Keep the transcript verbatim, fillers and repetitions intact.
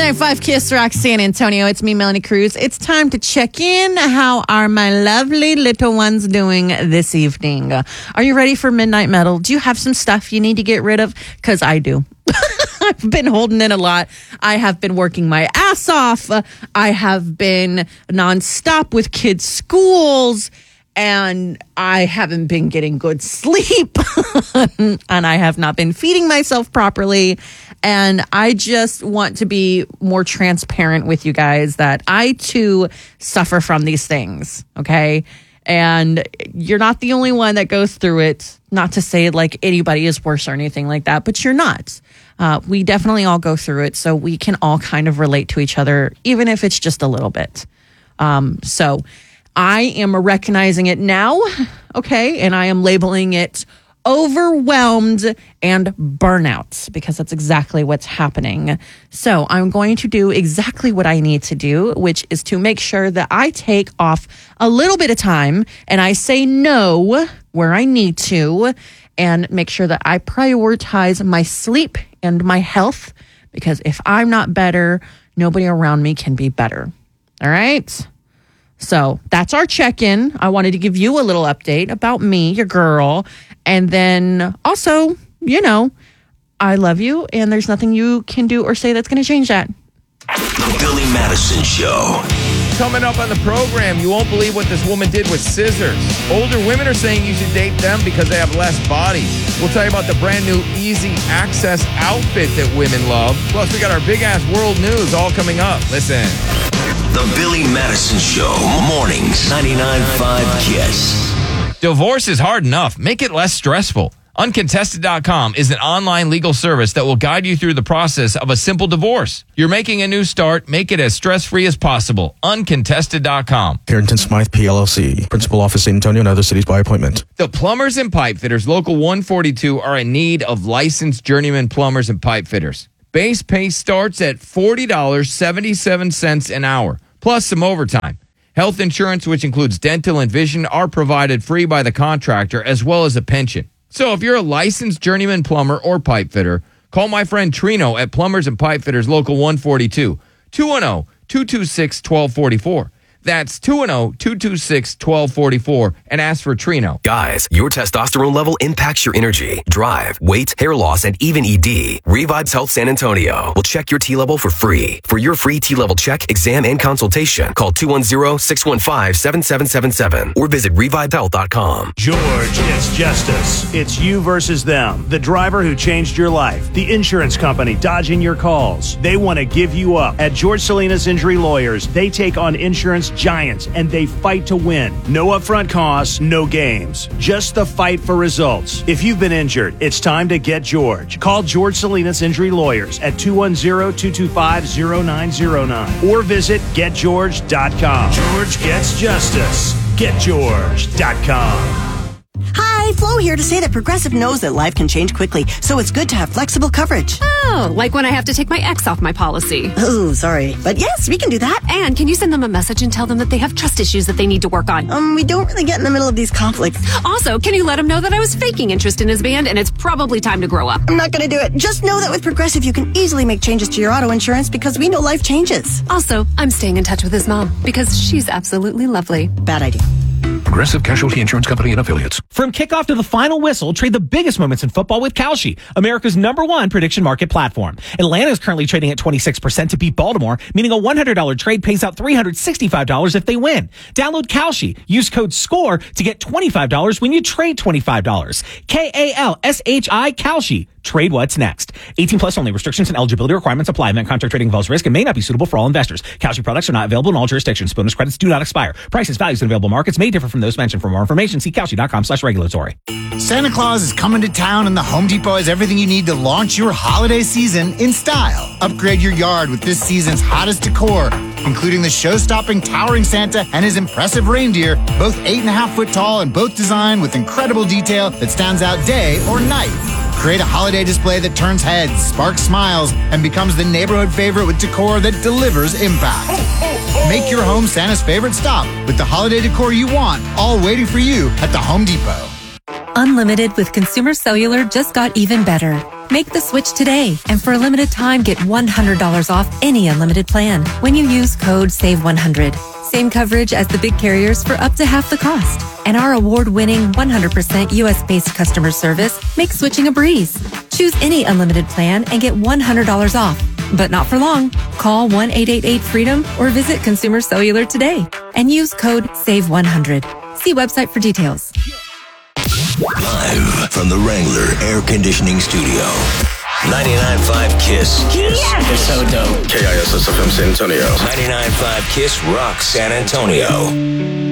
ninety-nine point five Kiss Rock San Antonio. It's me, Melanie Cruz. It's time to check in. How are my lovely little ones doing this evening? Are you ready for Midnight Metal? Do you have some stuff you need to get rid of? Because I do. I've been holding in a lot. I have been working my ass off. I have been nonstop with kids' schools. And I haven't been getting good sleep. And I have not been feeding myself properly. And I just want to be more transparent with you guys that I too suffer from these things. Okay. And you're not the only one that goes through it. Not to say like anybody is worse or anything like that, but you're not. Uh, we definitely all go through it. So we can all kind of relate to each other, even if it's just a little bit. Um, so I am recognizing it now, okay, and I am labeling it overwhelmed and burnout because that's exactly what's happening. So I'm going to do exactly what I need to do, which is to make sure that I take off a little bit of time and I say no where I need to and make sure that I prioritize my sleep and my health because if I'm not better, nobody around me can be better. All right? So that's our check-in. I wanted to give you a little update about me, your girl. And then also, you know, I love you and there's nothing you can do or say that's going to change that. The Billy Madison Show. Coming up on the program, you won't believe what this woman did with scissors. Older women are saying you should date them because they have less bodies. We'll tell you about the brand new Easy Access outfit that women love. Plus, we got our big-ass world news all coming up. Listen. The Billy Madison Show. Mornings. ninety-nine point five Kiss. Divorce is hard enough. Make it less stressful. Uncontested dot com is an online legal service that will guide you through the process of a simple divorce. You're making a new start. Make it as stress-free as possible. Uncontested dot com. Harrington Smythe, P L L C. Principal Office, San Antonio and other cities by appointment. The plumbers and pipe fitters, Local one forty-two, are in need of licensed journeyman plumbers and pipe fitters. Base pay starts at forty dollars and seventy-seven cents an hour, plus some overtime. Health insurance, which includes dental and vision, are provided free by the contractor, as well as a pension. So if you're a licensed journeyman plumber or pipe fitter, call my friend Trino at Plumbers and Pipe Fitters Local one forty-two, two one zero, two two six, one two four four. That's two one zero, two two six, one two four four and ask for Trino. Guys, your testosterone level impacts your energy, drive, weight, hair loss, and even E D. Revives Health San Antonio will check your T level for free. For your free T level check, exam, and consultation, call two one zero, six one five, seven seven seven seven or visit revive health dot com. George gets justice. It's you versus them. The driver who changed your life. The insurance company dodging your calls. They want to give you up. At George Salinas Injury Lawyers, they take on insurance giants and they fight to win. No upfront costs, no games. Just the fight for results. If you've been injured, it's time to get George. Call George Salinas Injury Lawyers at two one zero, two two five, zero nine zero nine or visit get george dot com. George gets justice. get george dot com. Hi, Flo here to say that Progressive knows that life can change quickly, so it's good to have flexible coverage. Oh, like when I have to take my ex off my policy. Oh, sorry. But yes, we can do that. And can you send them a message and tell them that they have trust issues that they need to work on? Um, we don't really get in the middle of these conflicts. Also, can you let them know that I was faking interest in his band and it's probably time to grow up? I'm not going to do it. Just know that with Progressive, you can easily make changes to your auto insurance because we know life changes. Also, I'm staying in touch with his mom because she's absolutely lovely. Bad idea. Progressive Casualty Insurance Company and Affiliates. From kickoff to the final whistle, trade the biggest moments in football with Kalshi, America's number one prediction market platform. Atlanta is currently trading at twenty-six percent to beat Baltimore, meaning a one hundred dollars trade pays out three hundred sixty-five dollars if they win. Download Kalshi. Use code SCORE to get twenty-five dollars when you trade twenty-five dollars. K A L S H I Kalshi. Trade what's next. eighteen plus only. Restrictions and eligibility requirements apply. Event contract trading involves risk and may not be suitable for all investors. Kalshi products are not available in all jurisdictions. Bonus credits do not expire. Prices, values, and available markets may differ from those mentioned. For more information, see Kalshi dot com slash regulatory. Santa Claus is coming to town and the Home Depot has everything you need to launch your holiday season in style. Upgrade your yard with this season's hottest decor, including the show-stopping towering Santa and his impressive reindeer, both eight and a half foot tall and both designed with incredible detail that stands out day or night. Create a holiday display that turns heads, sparks smiles, and becomes the neighborhood favorite with decor that delivers impact. Make your home Santa's favorite stop with the holiday decor you want, all waiting for you at the Home Depot. Unlimited with Consumer Cellular just got even better. Make the switch today, and for a limited time, get one hundred dollars off any unlimited plan when you use code save one hundred. Same coverage as the big carriers for up to half the cost. And our award-winning one hundred percent U S-based customer service makes switching a breeze. Choose any unlimited plan and get one hundred dollars off. But not for long. Call one eight eight eight freedom or visit Consumer Cellular today and use code save one hundred. See website for details. Live from the Wrangler Air Conditioning Studio. ninety-nine point five KISS. KISS. Yes. It's so dope. K I S S F M San Antonio. ninety-nine point five KISS Rock San Antonio.